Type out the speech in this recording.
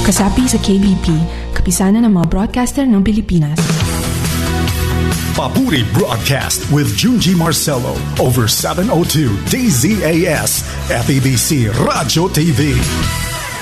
Kasapi sa KBP, kapisanan ng mga broadcaster ng Pilipinas. Papuri Broadcast with Junji Marcelo over 702 DZAS, FEBC Radio TV.